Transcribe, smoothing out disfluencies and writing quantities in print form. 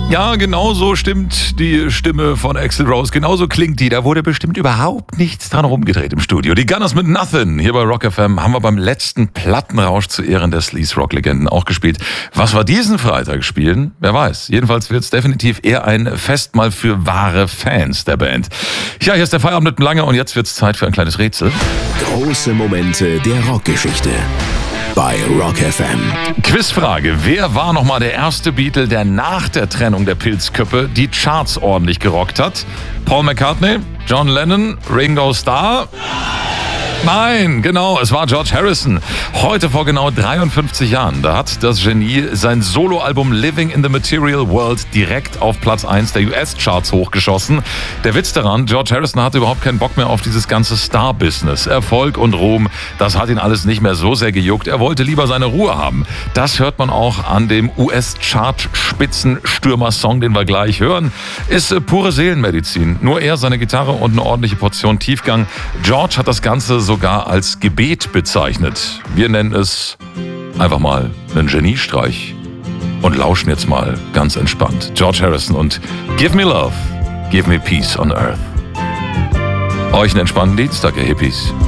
Ja, genau so stimmt die Stimme von Axl Rose. Genauso klingt die. Da wurde bestimmt überhaupt nichts dran rumgedreht im Studio. Die Gunners mit Nothing. Hier bei Rock FM haben wir beim letzten Plattenrausch zu Ehren der Sleaze-Rock-Legenden auch gespielt. Was wir diesen Freitag spielen, wer weiß. Jedenfalls wird es definitiv eher ein Festmahl für wahre Fans der Band. Ja, hier ist der Feierabend mit dem Lange und jetzt wird's Zeit für ein kleines Rätsel. Große Momente der Rockgeschichte bei Rock FM. Quizfrage. Wer war nochmal der erste Beatle, der nach der Trennung der Pilzköppe die Charts ordentlich gerockt hat? Paul McCartney? John Lennon? Ringo Starr? Nein, genau, es war George Harrison. Heute vor genau 53 Jahren, da hat das Genie sein Soloalbum Living in the Material World direkt auf Platz 1 der US-Charts hochgeschossen. Der Witz daran, George Harrison hatte überhaupt keinen Bock mehr auf dieses ganze Star-Business. Erfolg und Ruhm, das hat ihn alles nicht mehr so sehr gejuckt. Er wollte lieber seine Ruhe haben. Das hört man auch an dem US-Chart-Spitzenstürmer-Song, den wir gleich hören. Ist pure Seelenmedizin. Nur er, seine Gitarre und eine ordentliche Portion Tiefgang. George hat das Ganze sogar als Gebet bezeichnet. Wir nennen es einfach mal einen Geniestreich und lauschen jetzt mal ganz entspannt. George Harrison und Give Me Love, Give Me Peace on Earth. Euch einen entspannten Dienstag, ihr Hippies.